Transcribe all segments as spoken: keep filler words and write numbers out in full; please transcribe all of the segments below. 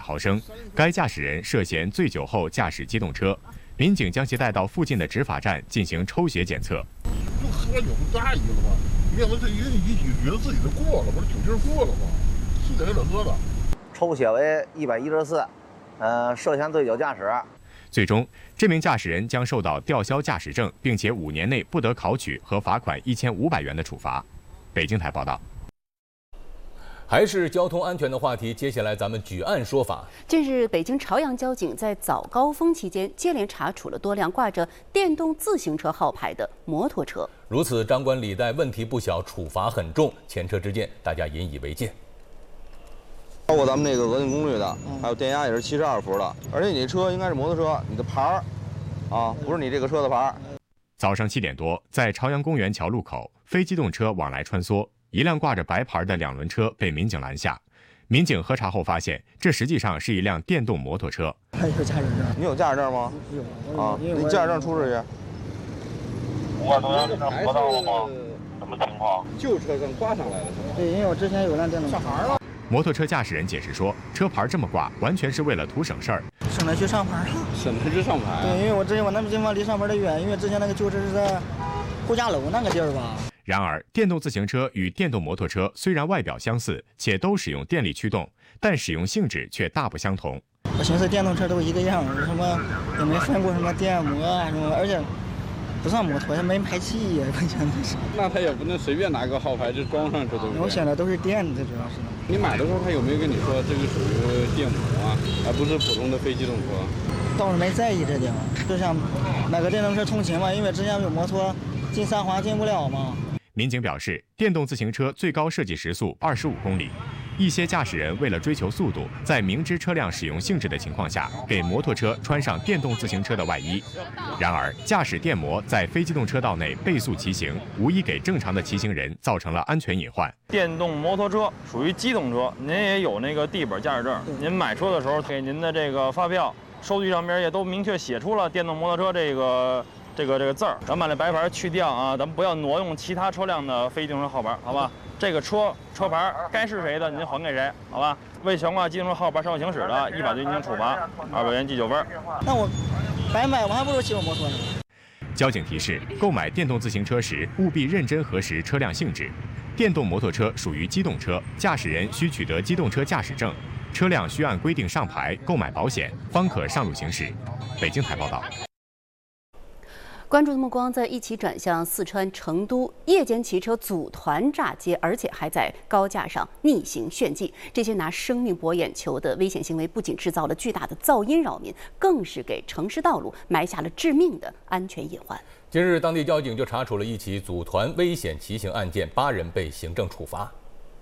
毫升，该驾驶人涉嫌醉酒后驾驶机动车。民警将其带到附近的执法站进行抽血检测。 就喝酒不大意了吗？你看他这一一举觉得自己就过了，不是酒劲儿过了吗？是这个喝的。 抽血为一百一十四，呃，涉嫌醉酒驾驶。 最终，这名驾驶人将受到吊销驾驶证，并且五年内不得考取和罚款一千五百元的处罚。北京台报道。 还是交通安全的话题，接下来咱们举案说法。 近日，北京朝阳交警在早高峰期间接连查处了多辆挂着电动自行车号牌的摩托车。 如此张冠李戴，问题不小，处罚很重。前车之鉴，大家引以为戒。 包括咱们那个额定功率的，还有电压也是七十二伏的，而且你这车应该是摩托车，你的牌儿啊，不是你这个车的牌儿。 早上七点多，在朝阳公园桥路口，非机动车往来穿梭。一辆挂着白牌的两轮车被民警拦下，民警核查后发现，这实际上是一辆电动摩托车。 还有驾驶证？ 你有驾驶证吗？ 有啊，你驾驶证出示去。 我中央这上活到了吗？什么情况？ 旧车上挂上来的是吧？对，因为我之前有辆电动。小孩了。 摩托车驾驶人解释说，车牌这么挂，完全是为了图省事儿， 省得去上牌了。 省得去上牌。 对，因为我之前我那地方离上牌的远，因为之前那个旧车是在呼家楼那个地儿吧。 然而，电动自行车与电动摩托车虽然外表相似，且都使用电力驱动，但使用性质却大不相同。 我寻思电动车都一个样，什么也没分过什么电摩啊什么，而且不算摩托，它没排气呀，关键是。 那他也不能随便拿个号牌就装上去，对不对？ 我选的都是电的，主要是。 你买的时候他有没有跟你说这个属于电摩啊，而不是普通的非机动车？ 倒是没在意这点，就像买个电动车通勤嘛，因为之前有摩托进三环进不了嘛。 民警表示，电动自行车最高设计时速二十五公里，一些驾驶人为了追求速度，在明知车辆使用性质的情况下，给摩托车穿上电动自行车的外衣。然而，驾驶电摩在非机动车道内倍速骑行，无疑给正常的骑行人造成了安全隐患。 电动摩托车属于机动车，您也有那个地本驾驶证，您买车的时候给您的这个发票、收据上面也都明确写出了电动摩托车这个。这个这个字儿，咱把这白牌去掉啊，咱们不要挪用其他车辆的非机动车号牌，好吧？这个车车牌该是谁的，您还给谁，好吧？未悬挂机动车号牌上路行驶的，依法对您进行处罚，二百元记九分。 那我白买，我还不如骑我摩托呢。 交警提示：购买电动自行车时，务必认真核实车辆性质。电动摩托车属于机动车，驾驶人需取得机动车驾驶证，车辆需按规定上牌、购买保险，方可上路行驶。北京台报道。 关注的目光在一起转向四川成都，夜间骑车组团炸街，而且还在高架上逆行炫技。这些拿生命博眼球的危险行为，不仅制造了巨大的噪音扰民，更是给城市道路埋下了致命的安全隐患。 近日，当地交警就查处了一起组团危险骑行案件，八人被行政处罚。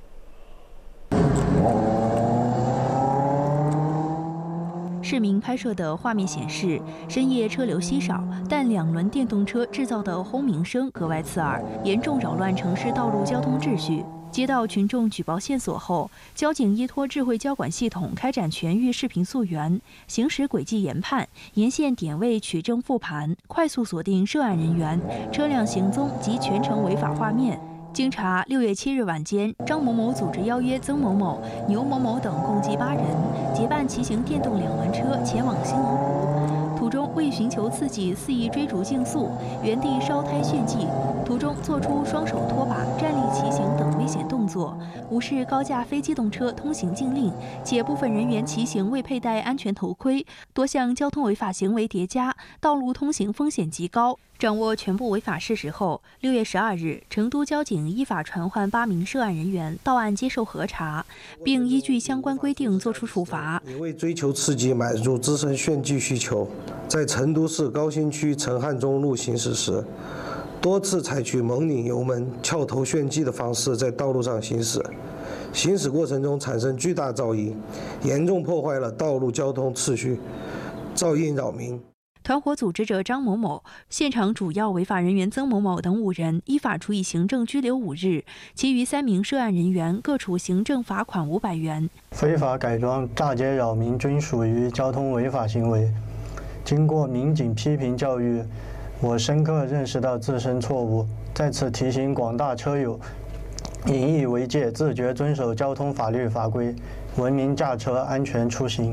市民拍摄的画面显示，深夜车流稀少，但两轮电动车制造的轰鸣声格外刺耳，严重扰乱城市道路交通秩序。接到群众举报线索后，交警依托智慧交管系统开展全域视频溯源、行驶轨迹研判、沿线点位取证复盘，快速锁定涉案人员、车辆行踪及全程违法画面。经查，六月七日晚间，张某某组织邀约曾某某、牛某某等共计八人，结伴骑行电动两轮车前往兴隆湖。途中为寻求刺激，肆意追逐竞速，原地烧胎炫技，途中做出双手托把、站立骑行等危险动作，无视高架非机动车通行禁令，且部分人员骑行未佩戴安全头盔，多项交通违法行为叠加，道路通行风险极高。掌握全部违法事实后，六月十二日，成都交警依法传唤八名涉案人员到案接受核查，并依据相关规定作出处罚。 为追求刺激，满足自身炫技需求，在成都市高新区陈汉中路行驶时，多次采取猛拧油门、翘头炫技的方式在道路上行驶，行驶过程中产生巨大噪音，严重破坏了道路交通秩序，噪音扰民。 团伙组织者张某某、现场主要违法人员曾某某等五人依法处以行政拘留五日，其余三名涉案人员各处行政罚款五百元。 非法改装、炸街扰民均属于交通违法行为。经过民警批评教育，我深刻认识到自身错误，在此提醒广大车友，引以为戒，自觉遵守交通法律法规，文明驾车，安全出行。